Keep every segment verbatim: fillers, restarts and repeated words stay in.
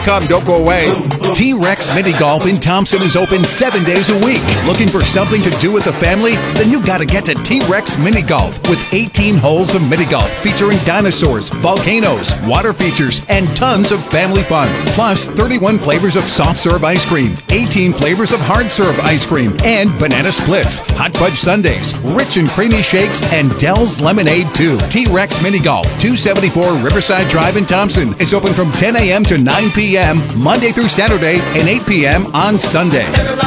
com. Don't go away. T-Rex Mini Golf in Thompson is open seven days a week. Looking for something to do with the family? Then you got to get to T-Rex Mini Golf with eighteen holes of mini golf featuring dinosaurs, volcanoes, water features, and tons of family fun. Plus, thirty-one flavors of soft serve ice cream, eighteen flavors of hard serve ice cream, and banana splits, hot fudge sundaes, rich and creamy shakes, and Dell's Lemonade too. T-Rex Mini Golf, two seventy-four Riverside Drive in Thompson is open from ten a.m. to nine p.m. Monday through Saturday and eight p.m. on Sunday.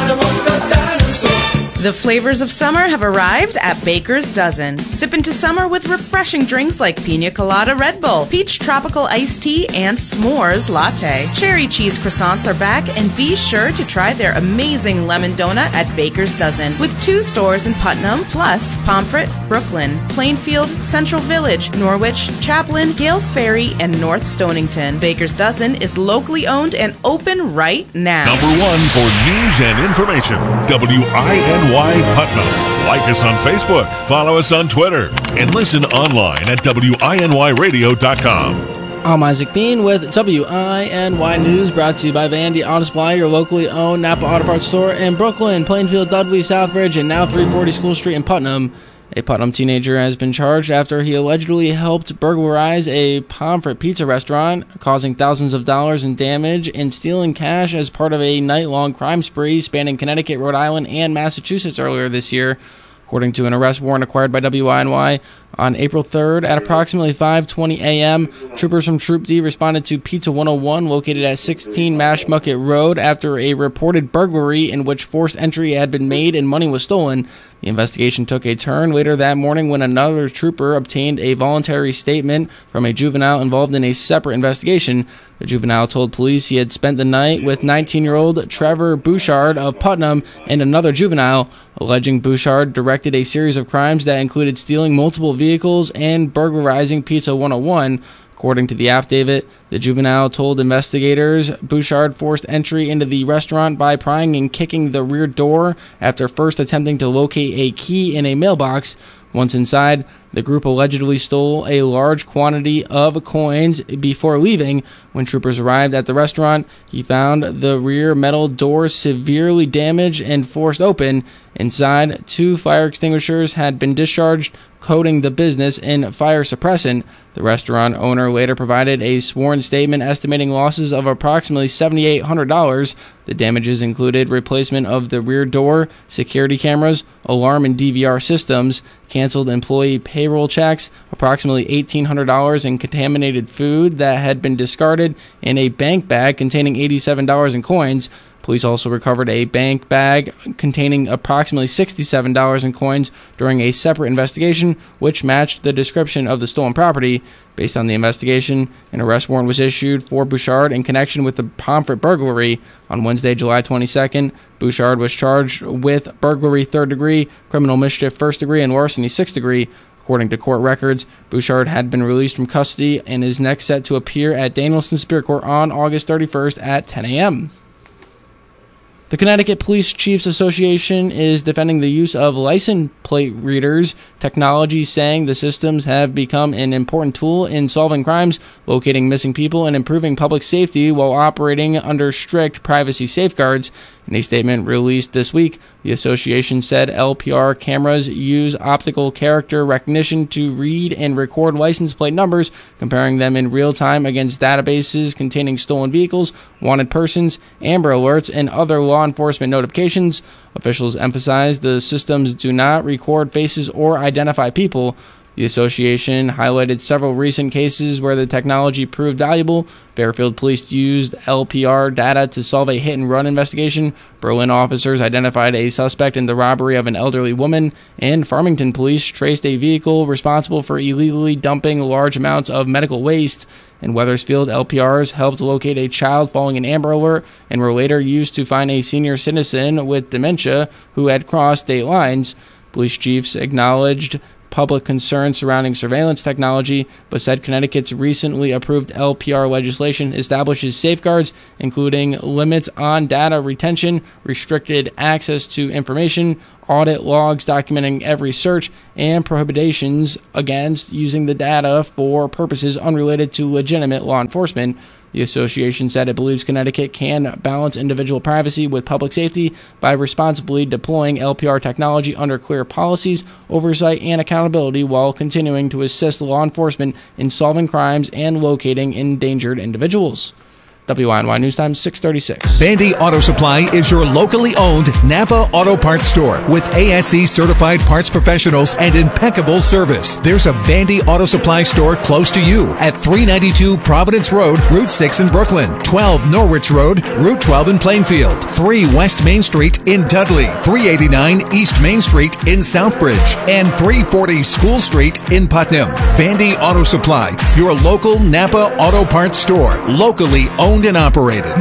The flavors of summer have arrived at Baker's Dozen. Sip into summer with refreshing drinks like Pina Colada Red Bull, Peach Tropical Iced Tea, and S'mores Latte. Cherry cheese croissants are back, and be sure to try their amazing lemon donut at Baker's Dozen, with two stores in Putnam, plus Pomfret, Brooklyn, Plainfield, Central Village, Norwich, Chaplin, Gales Ferry, and North Stonington. Baker's Dozen is locally owned and open right now. Number one for news and information, W I N Y Putnam. Like us on Facebook, follow us on Twitter, and listen online at W I N Y radio dot com. I'm Isaac Bean with W I N Y News, brought to you by Vandy Auto Supply, your locally owned Napa Auto Parts store in Brooklyn, Plainfield, Dudley, Southbridge, and now three forty School Street in Putnam. A Putnam teenager has been charged after he allegedly helped burglarize a Pomfret pizza restaurant, causing thousands of dollars in damage and stealing cash as part of a night-long crime spree spanning Connecticut, Rhode Island, and Massachusetts earlier this year. According to an arrest warrant acquired by W I N Y, on April third at approximately five twenty a.m., troopers from Troop D responded to Pizza one oh one located at sixteen Mashmucket Road after a reported burglary in which forced entry had been made and money was stolen. The investigation took a turn later that morning when another trooper obtained a voluntary statement from a juvenile involved in a separate investigation. The juvenile told police he had spent the night with nineteen-year-old Trevor Bouchard of Putnam and another juvenile, alleging Bouchard directed a series of crimes that included stealing multiple vehicles and burglarizing Pizza one oh one. According to the affidavit, the juvenile told investigators Bouchard forced entry into the restaurant by prying and kicking the rear door after first attempting to locate a key in a mailbox. Once inside, the group allegedly stole a large quantity of coins before leaving. When troopers arrived at the restaurant, he found the rear metal door severely damaged and forced open. Inside, two fire extinguishers had been discharged, coating the business in fire suppressant. The restaurant owner later provided a sworn statement estimating losses of approximately seven thousand eight hundred dollars. The damages included replacement of the rear door, security cameras, alarm and D V R systems, canceled employee payroll checks, approximately eighteen hundred dollars in contaminated food that had been discarded, and a bank bag containing eighty-seven dollars in coins. Police also recovered a bank bag containing approximately sixty-seven dollars in coins during a separate investigation, which matched the description of the stolen property. Based on the investigation, an arrest warrant was issued for Bouchard in connection with the Pomfret burglary. On Wednesday, July twenty-second, Bouchard was charged with burglary third degree, criminal mischief first degree, and larceny sixth degree. According to court records, Bouchard had been released from custody and is next set to appear at Danielson Superior Court on August thirty-first at ten a.m. The Connecticut Police Chiefs Association is defending the use of license plate readers technology, saying the systems have become an important tool in solving crimes, locating missing people, and improving public safety while operating under strict privacy safeguards. In a statement released this week, the association said L P R cameras use optical character recognition to read and record license plate numbers, comparing them in real time against databases containing stolen vehicles, wanted persons, Amber Alerts, and other law enforcement notifications. Officials emphasized the systems do not record faces or identify people. The association highlighted several recent cases where the technology proved valuable. Fairfield police used L P R data to solve a hit-and-run investigation. Berlin officers identified a suspect in the robbery of an elderly woman. And Farmington police traced a vehicle responsible for illegally dumping large amounts of medical waste. In Wethersfield, L P Rs helped locate a child following an Amber Alert and were later used to find a senior citizen with dementia who had crossed state lines. Police chiefs acknowledged public concerns surrounding surveillance technology, but said Connecticut's recently approved L P R legislation establishes safeguards, including limits on data retention, restricted access to information, audit logs documenting every search, and prohibitions against using the data for purposes unrelated to legitimate law enforcement. The association said it believes Connecticut can balance individual privacy with public safety by responsibly deploying L P R technology under clear policies, oversight, and accountability while continuing to assist law enforcement in solving crimes and locating endangered individuals. W I N Y News Time, six thirty-six. Vandy Auto Supply is your locally owned Napa Auto Parts store with A S E certified parts professionals and impeccable service. There's a Vandy Auto Supply store close to you at three ninety-two Providence Road, Route six in Brooklyn, twelve Norwich Road, Route twelve in Plainfield, three West Main Street in Dudley, three eighty-nine East Main Street in Southbridge, and three forty School Street in Putnam. Vandy Auto Supply, your local Napa Auto Parts store, locally owned and operated.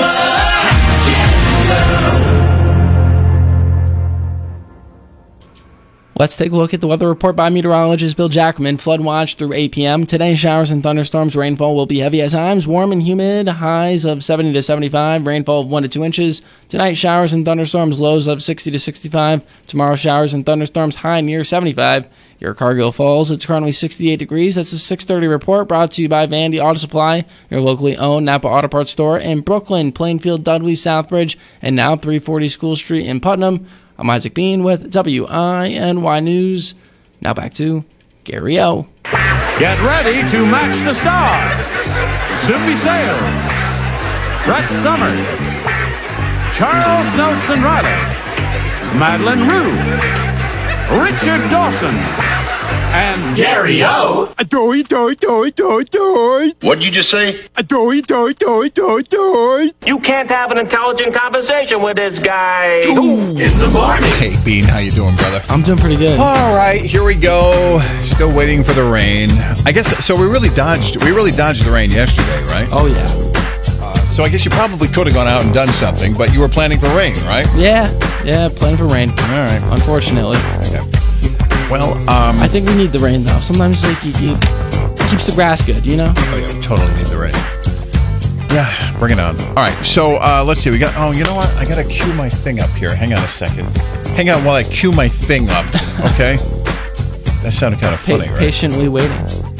Let's take a look at the weather report by meteorologist Bill Jackman. Flood watch through eight p.m. Today, showers and thunderstorms. Rainfall will be heavy at times. Warm and humid. Highs of seventy to seventy-five. Rainfall of one to two inches. Tonight, showers and thunderstorms. Lows of sixty to sixty-five. Tomorrow, showers and thunderstorms. High near seventy-five. Your Cargill Falls, it's currently sixty-eight degrees. That's a six thirty report brought to you by Vandy Auto Supply, your locally owned Napa Auto Parts store in Brooklyn, Plainfield, Dudley, Southbridge, and now three forty School Street in Putnam. I'm Isaac Bean with W I N Y News. Now back to Gary O. Get ready to match the star. Soupy Sale, Brett Summers, Charles Nelson Riley, Madeline Rue, Richard Dawson, and Gary O. Adoy, doy, doy, doy, doy. What'd you just say? Adoy, doy, doy, doy, doy. You can't have an intelligent conversation with this guy. Ooh, in the morning. Hey, Bean, how you doing, brother? I'm doing pretty good. All right, here we go. Still waiting for the rain. I guess so. We really dodged. We really dodged the rain yesterday, right? Oh yeah. Uh, so I guess you probably could have gone out and done something, but you were planning for rain, right? Yeah, yeah, planning for rain. All right. Unfortunately. Okay. Well, um, I think we need the rain though. Sometimes like you, you keeps the grass good, you know. Oh yeah, totally need the rain. Yeah, bring it on. All right, so uh, let's see. We got. Oh, you know what? I gotta cue my thing up here. Hang on a second. Hang on while I cue my thing up. Okay. That sounded kind of funny, pa- right? Patiently waiting.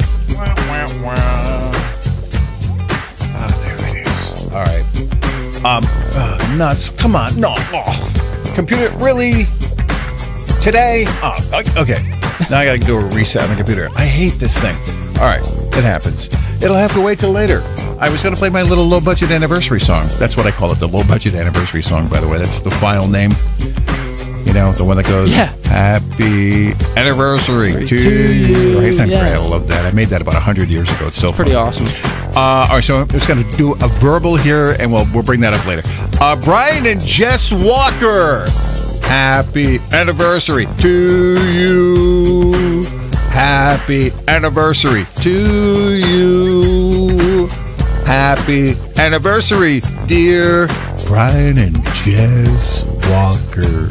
Ah, there it is. All right. Um, uh, nuts. Come on. No. Oh. Computer, really? Today? Oh, okay. Now I gotta do a reset on the computer. I hate this thing. All right, it happens. It'll have to wait till later. I was gonna play my little low-budget anniversary song. That's what I call it, the low-budget anniversary song, by the way. That's the file name. You know, the one that goes, yeah. Happy anniversary to, to you. Isn't that yeah. great? I love that. I made that about one hundred years ago. It's so Pretty fun. awesome. Uh, all right, so I'm just going to do a verbal here, and we'll we'll bring that up later. Uh, Brian and Jess Walker, happy anniversary to you. Happy anniversary to you. Happy anniversary, dear Brian and Jess Walker.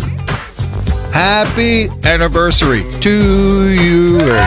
Happy anniversary to you. There you go.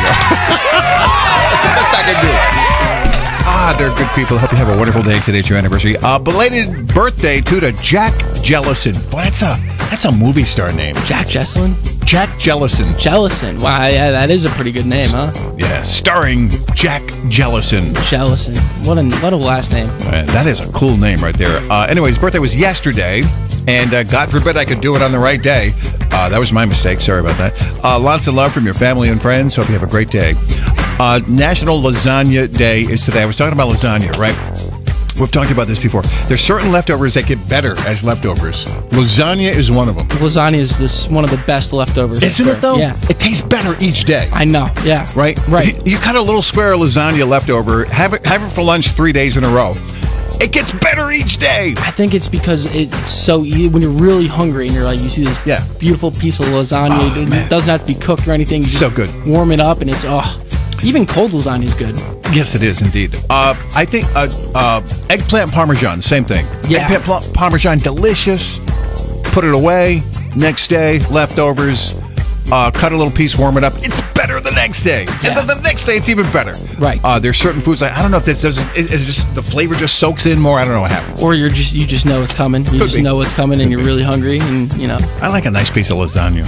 That's not gonna do it. Ah, they're good people. Hope you have a wonderful day. Today's your anniversary. Uh, belated birthday too to Jack Jellison. Boy, that's a that's a movie star name. Jack Jesselyn? Jack Jellison. Jellison. Wow, yeah, that is a pretty good name, huh? Yeah, starring Jack Jellison. Jellison. What a what a last name. Man, that is a cool name right there. Uh, anyway, his birthday was yesterday, and uh, God forbid I could do it on the right day. Uh, that was my mistake. Sorry about that. Uh, lots of love from your family and friends. Hope you have a great day. Uh, National Lasagna Day is today. I was talking about lasagna, right? We've talked about this before. There's certain leftovers that get better as leftovers. Lasagna is one of them. Lasagna is this one of the best leftovers. Isn't it, though? Yeah. It tastes better each day. I know, yeah. Right? Right. If you, you cut a little square of lasagna leftover, have it, have it for lunch three days in a row. It gets better each day. I think it's because it's so easy when you're really hungry and you're like, you see this yeah. beautiful piece of lasagna. Oh, it man. doesn't have to be cooked or anything. You So just good. Warm it up and it's, oh, even cold lasagna is good. Yes, it is indeed. Uh, I think uh, uh, eggplant parmesan, same thing. Yeah. Eggplant pl- parmesan, delicious. Put it away. Next day, leftovers. Uh, cut a little piece, warm it up. It's better the next day. Yeah. And then the next day, it's even better. Right. Uh, there's certain foods, like, I don't know if this does, is, is it just the flavor just soaks in more. I don't know what happens. Or you're just you just know it's coming. You Could just be. know it's coming and you're really hungry and, you know. I like a nice piece of lasagna.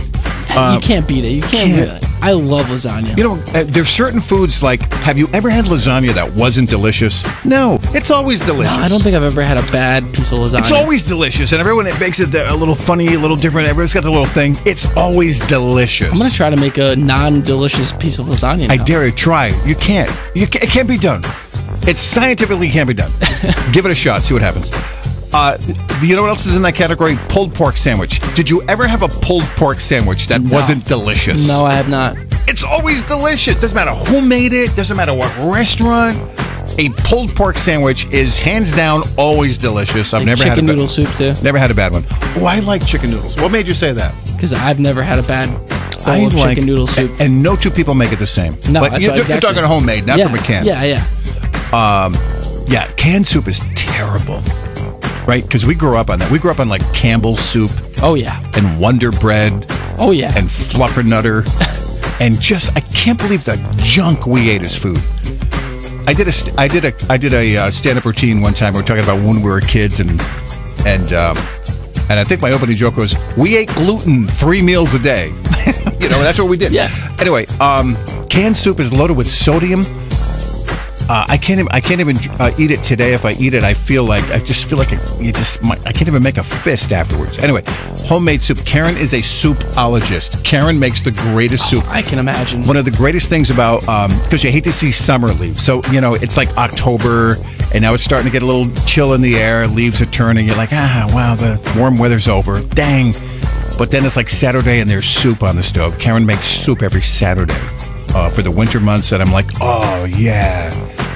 Uh, you can't beat it. You can't. can't. Really. I love lasagna. You know, uh, there's certain foods like, have you ever had lasagna that wasn't delicious? No, it's always delicious. No, I don't think I've ever had a bad piece of lasagna. It's always delicious, and everyone that makes it a little funny, a little different. Everyone's got the little thing. It's always delicious. I'm gonna try to make a non-delicious piece of lasagna now. I dare you, try. You can't. You can't, it can't be done. It scientifically can't be done. Give it a shot. See what happens. Uh, you know what else is in that category? Pulled pork sandwich. Did you ever have a pulled pork sandwich that No. wasn't delicious? No, I have not. It's always delicious. Doesn't matter who made it. Doesn't matter what restaurant. A pulled pork sandwich is hands down always delicious. I've Like never had a chicken ba- noodle soup too. Never had a bad one. Oh, I like chicken noodles. What made you say that? Because I've never had a bad bowl I of like chicken noodle soup. And, and no two people make it the same. No, but that's you're, what- you're exactly. talking homemade, not yeah. from a can. Yeah, yeah. Um, yeah, canned soup is terrible, right? Because we grew up on that. We grew up on like Campbell's soup Oh yeah. and Wonder Bread Oh yeah. and Fluffernutter, and just I can't believe the junk we ate as food. I did a st- I did a I did a uh, stand-up routine one time. We were talking about when we were kids, and and um, and I think my opening joke was we ate gluten three meals a day. You know, that's what we did. Yeah. Anyway, um, canned soup is loaded with sodium. Uh, I can't even I can't even uh, eat it today. If I eat it, I feel like I just feel like I, you just I can't even make a fist afterwards. Anyway, homemade soup. Karen is a soupologist. Karen makes the greatest soup. I can imagine. One of the greatest things about because you hate to see summer leave. So you know it's like October, and now it's starting to get a little chill in the air. Leaves are turning. You're like, ah, wow, the warm weather's over. Dang. But then it's like Saturday, and there's soup on the stove. Karen makes soup every Saturday uh, for the winter months, and I'm like, oh yeah.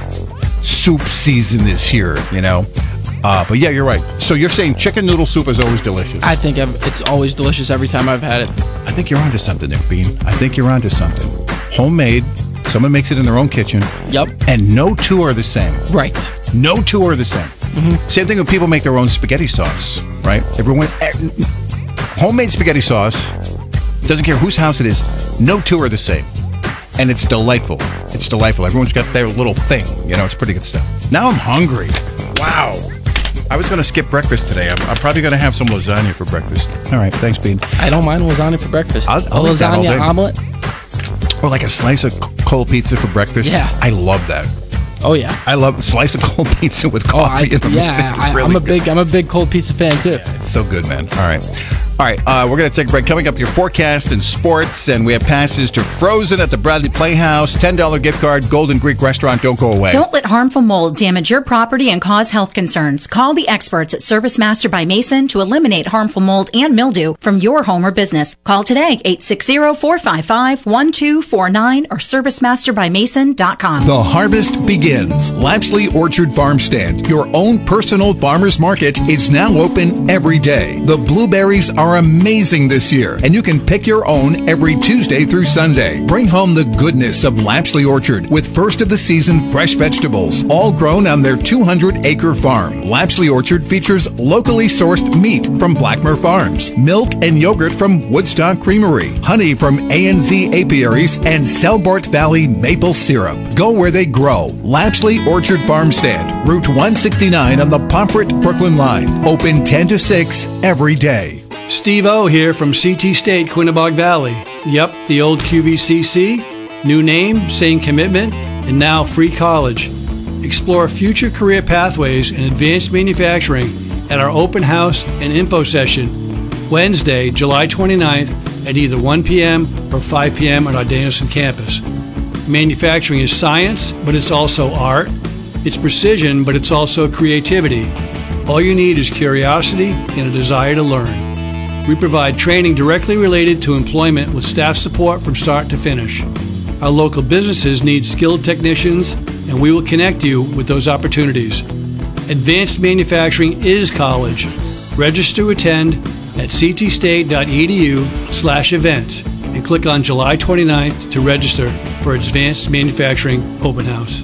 Soup season is here, you know. Uh, but yeah, you're right. So you're saying chicken noodle soup is always delicious. I think I've, it's always delicious every time I've had it. I think you're onto something there, Bean. I think you're onto something. Homemade. Someone makes it in their own kitchen. Yep. And no two are the same. Right. No two are the same. Mm-hmm. Same thing when people make their own spaghetti sauce, right? Everyone, eh, homemade spaghetti sauce, doesn't care whose house it is, no two are the same. And it's delightful. It's delightful. Everyone's got their little thing. You know, it's pretty good stuff. Now I'm hungry. Wow. I was going to skip breakfast today. I'm, I'm probably going to have some lasagna for breakfast. All right. Thanks, Bean. I don't mind lasagna for breakfast. I'll, I'll a eat that all lasagna day. omelet. Or like a slice of c- cold pizza for breakfast. Yeah. I love that. Oh yeah. I love a slice of cold pizza with Oh, I, coffee in the yeah. middle. It's I, really I'm a good. big I'm a big cold pizza fan too. Yeah, it's so good, man. All right. All right, uh, we're going to take a break. Coming up, your forecast and sports, and we have passes to Frozen at the Bradley Playhouse, ten dollars gift card, Golden Greek Restaurant. Don't go away. Don't let harmful mold damage your property and cause health concerns. Call the experts at Service Master by Mason to eliminate harmful mold and mildew from your home or business. Call today, eight six zero, four five five, one two four nine or service master by mason dot com. The harvest begins. Lapsley Orchard Farm Stand, your own personal farmer's market, is now open every day. The blueberries are amazing this year, and you can pick your own every Tuesday through Sunday. Bring home the goodness of Lapsley Orchard with first of the season fresh vegetables, all grown on their two hundred acre farm. Lapsley Orchard features locally sourced meat from Blackmer Farms, milk and yogurt from Woodstock Creamery, honey from A and Z Apiaries, and Selbort Valley maple syrup. Go where they grow. Lapsley Orchard Farm Stand, Route one sixty-nine on the Pomfret-Brooklyn line. Open ten to six every day. Steve O here from C T State, Quinnebog Valley. Yep, the old Q V C C. New name, same commitment, and now free college. Explore future career pathways in advanced manufacturing at our open house and info session Wednesday, July twenty-ninth at either one p.m. or five p.m. on our Danielson campus. Manufacturing is science, but it's also art. It's precision, but it's also creativity. All you need is curiosity and a desire to learn. We provide training directly related to employment with staff support from start to finish. Our local businesses need skilled technicians, and we will connect you with those opportunities. Advanced manufacturing is college. Register to attend at ctstate.edu slash events and click on July twenty-ninth to register for Advanced Manufacturing Open House.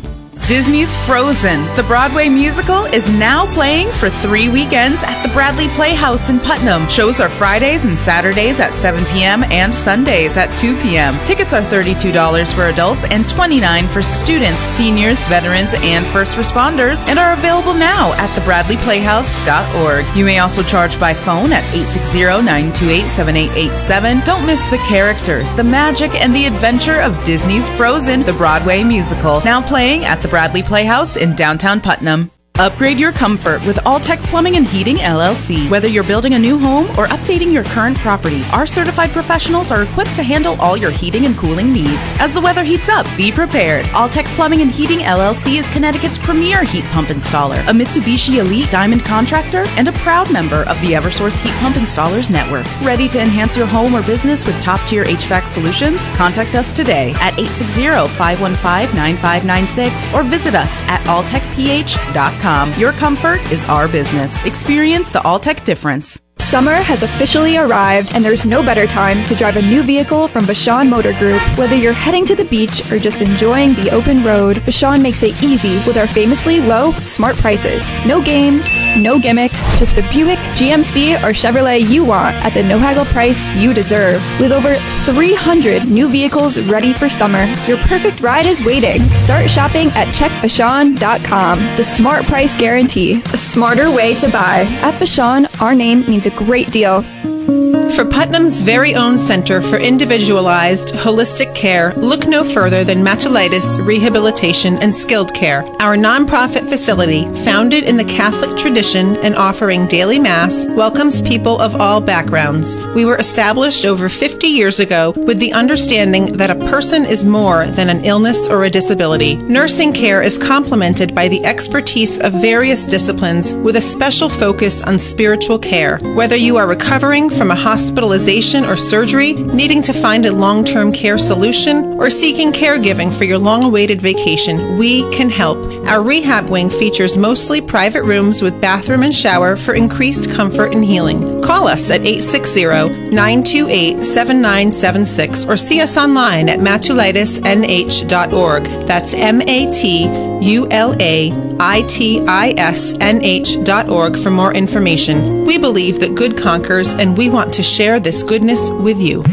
Disney's Frozen, the Broadway musical, is now playing for three weekends at the Bradley Playhouse in Putnam. Shows are Fridays and Saturdays at seven p.m. and Sundays at two p.m. Tickets are thirty-two dollars for adults and twenty-nine dollars for students, seniors, veterans, and first responders, and are available now at the bradley playhouse dot org. You may also charge by phone at eight six zero, nine two eight, seven eight eight seven. Don't miss the characters, the magic, and the adventure of Disney's Frozen, the Broadway musical, now playing at the Bradley Playhouse in downtown Putnam. Upgrade your comfort with Alltech Plumbing and Heating, L L C. Whether you're building a new home or updating your current property, our certified professionals are equipped to handle all your heating and cooling needs. As the weather heats up, be prepared. Alltech Plumbing and Heating, L L C is Connecticut's premier heat pump installer, a Mitsubishi Elite Diamond contractor, and a proud member of the Eversource Heat Pump Installers Network. Ready to enhance your home or business with top-tier H V A C solutions? Contact us today at eight six zero, five one five, nine five nine six or visit us at alltech p h dot com. Your comfort is our business. Experience the Alltech difference. Summer has officially arrived, and there's no better time to drive a new vehicle from Vashon Motor Group. Whether you're heading to the beach or just enjoying the open road, Vashon makes it easy with our famously low, smart prices. No games, no gimmicks, just the Buick, G M C, or Chevrolet you want at the no-haggle price you deserve. With over three hundred new vehicles ready for summer, your perfect ride is waiting. Start shopping at check vashon dot com. The smart price guarantee, a smarter way to buy. At Vashon, our name means a great deal. For Putnam's very own Center for Individualized Holistic Care, look no further than Matulitis Rehabilitation and Skilled Care. Our nonprofit facility, founded in the Catholic tradition and offering daily Mass, welcomes people of all backgrounds. We were established over fifty years ago with the understanding that a person is more than an illness or a disability. Nursing care is complemented by the expertise of various disciplines with a special focus on spiritual care. Whether you are recovering from a hospitalization or surgery, needing to find a long-term care solution, or seeking caregiving for your long-awaited vacation, we can help. Our rehab wing features mostly private rooms with bathroom and shower for increased comfort and healing. Call us at eight six zero, nine two eight, seven nine seven six or see us online at matulitis n h dot org. That's M A T U L A I T I S N H dot org for more information. We believe that good conquers, and we want to share this goodness with you.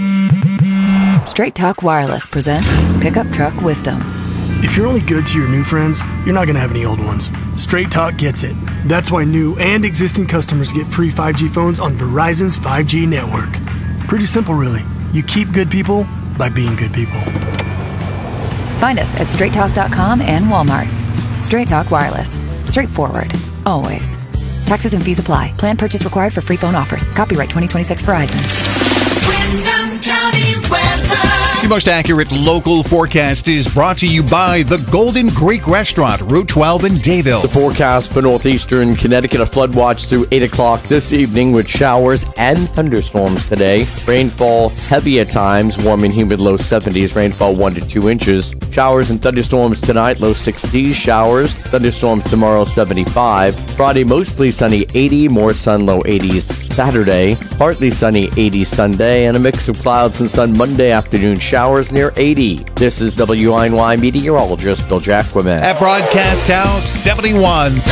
Straight Talk Wireless presents Pickup Truck Wisdom. If you're only good to your new friends, you're not going to have any old ones. Straight Talk gets it. That's why new and existing customers get free five G phones on Verizon's five G network. Pretty simple, really. You keep good people by being good people. Find us at straight talk dot com and Walmart. Straight Talk Wireless. Straightforward. Always. Taxes and fees apply. Plan purchase required for free phone offers. Copyright twenty twenty-six Verizon. Windham County weather. The most accurate local forecast is brought to you by the Golden Greek Restaurant, Route twelve in Dayville. The forecast for northeastern Connecticut, a flood watch through eight o'clock this evening with showers and thunderstorms today. Rainfall heavy at times, warm and humid, low seventies. Rainfall one to two inches. Showers and thunderstorms tonight, low sixties. Showers, thunderstorms tomorrow, seventy-five. Friday, mostly sunny, eighty. More sun, low eighties. Saturday, partly sunny, eighty Sunday, and a mix of clouds and sun Monday afternoon. Showers near eighty. This is W I N Y meteorologist Bill Jacquemin. At Broadcast House, seventy-one.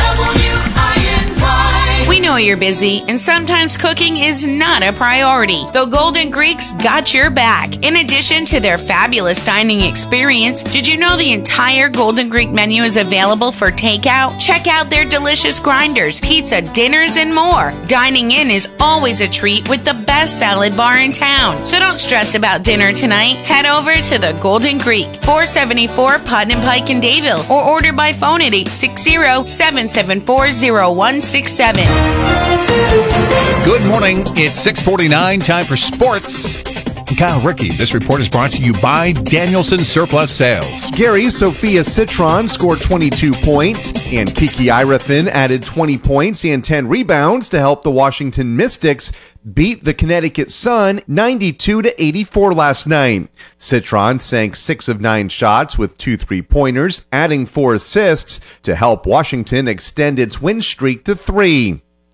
We know you're busy, and sometimes cooking is not a priority. The Golden Greeks got your back. In addition to their fabulous dining experience, did you know the entire Golden Greek menu is available for takeout? Check out their delicious grinders, pizza, dinners, and more. Dining in is always a treat with the best salad bar in town. So don't stress about dinner tonight. Head over to the Golden Greek, four seventy-four Putnam Pike in Dayville, or order by phone at eight six zero, seven seven four, zero one six seven. Good morning. It's six forty-nine, time for sports. I'm Kyle Rickey. This report is brought to you by Danielson Surplus Sales. Gary Sophia Citron scored twenty-two points, and Kiki Irathan added twenty points and ten rebounds to help the Washington Mystics beat the Connecticut Sun ninety-two to eighty-four last night. Citron sank six of nine shots with two three-pointers, adding four assists to help Washington extend its win streak to three.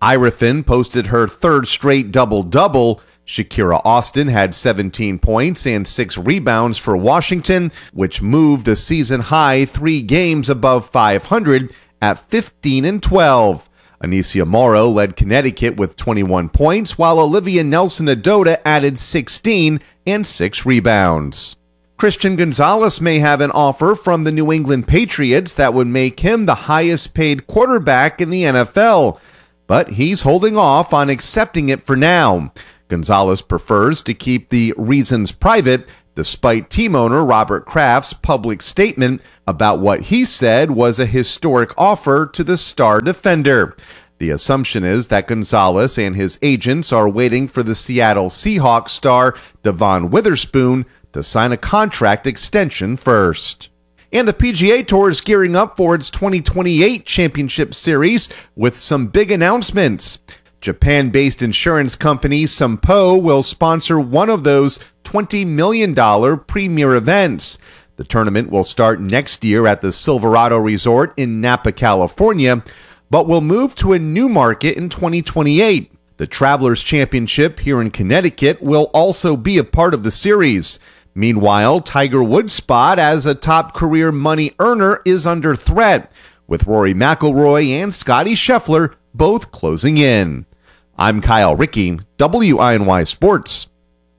Irefin posted her third straight double-double. Shakira Austin had seventeen points and six rebounds for Washington, which moved the season-high three games above five hundred at fifteen and twelve. Anicia Morrow led Connecticut with twenty-one points, while Olivia Nelson-Adota added sixteen and six rebounds. Christian Gonzalez may have an offer from the New England Patriots that would make him the highest-paid quarterback in the N F L, but he's holding off on accepting it for now. Gonzalez prefers to keep the reasons private, despite team owner Robert Kraft's public statement about what he said was a historic offer to the star defender. The assumption is that Gonzalez and his agents are waiting for the Seattle Seahawks star Devon Witherspoon to sign a contract extension first. And the P G A Tour is gearing up for its twenty twenty-eight Championship Series with some big announcements. Japan-based insurance company Sompo will sponsor one of those twenty million dollars premier events. The tournament will start next year at the Silverado Resort in Napa, California, but will move to a new market in twenty twenty-eight. The Travelers Championship here in Connecticut will also be a part of the series. Meanwhile, Tiger Woods' spot as a top career money earner is under threat, with Rory McIlroy and Scottie Scheffler both closing in. I'm Kyle Rickey, W I N Y Sports.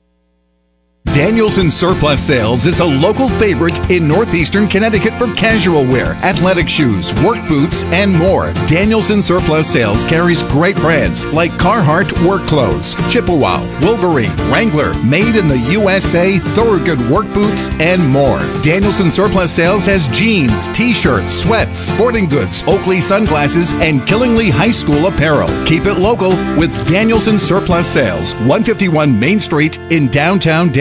Danielson Surplus Sales is a local favorite in northeastern Connecticut for casual wear, athletic shoes, work boots, and more. Danielson Surplus Sales carries great brands like Carhartt work clothes, Chippewa, Wolverine, Wrangler, made in the U S A, Thorogood work boots, and more. Danielson Surplus Sales has jeans, t-shirts, sweats, sporting goods, Oakley sunglasses, and Killingly High School apparel. Keep it local with Danielson Surplus Sales, one fifty-one Main Street in downtown Denver.